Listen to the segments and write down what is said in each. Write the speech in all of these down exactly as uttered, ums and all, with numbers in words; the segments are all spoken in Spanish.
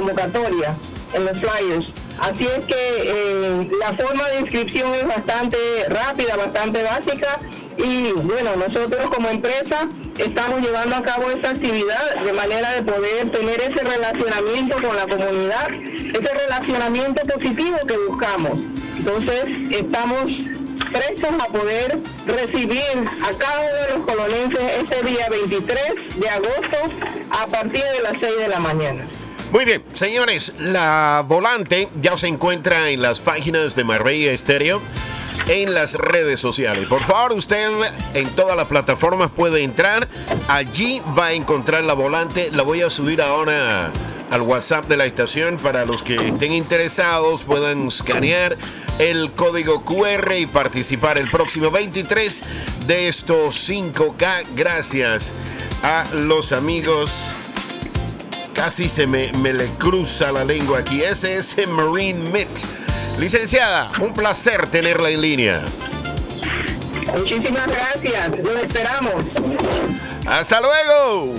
convocatoria, en los flyers. Así es que eh, la forma de inscripción es bastante rápida, bastante básica, y bueno, nosotros como empresa estamos llevando a cabo esta actividad de manera de poder tener ese relacionamiento con la comunidad, ese relacionamiento positivo que buscamos. Entonces estamos prestos a poder recibir a cada uno de los colonenses ese día veintitrés de agosto a partir de las seis de la mañana. Muy bien, señores, la volante ya se encuentra en las páginas de Marbella Estéreo, en las redes sociales. Por favor, usted en todas las plataformas puede entrar. Allí va a encontrar la volante. La voy a subir ahora al WhatsApp de la estación para los que estén interesados puedan escanear el código Q R y participar el próximo veintitrés de estos cinco K. Gracias a los amigos. Casi se me, me le cruza la lengua aquí. Ese es el Marine Mit. Licenciada, un placer tenerla en línea. Muchísimas gracias. Los esperamos. ¡Hasta luego!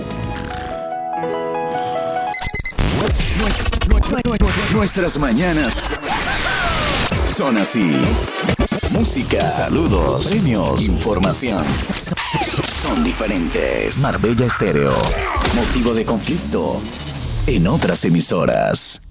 Nuestras mañanas son así. Música, saludos, premios, información. Son diferentes. Marbella Estéreo. Motivo de conflicto en otras emisoras.